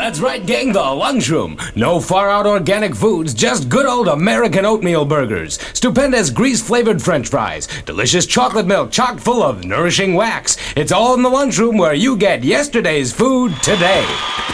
That's right, gang, the lunchroom. No far-out organic foods, just good old American oatmeal burgers, stupendous grease-flavored french fries, delicious chocolate milk chock full of nourishing wax. It's all in the lunchroom where you get yesterday's food today.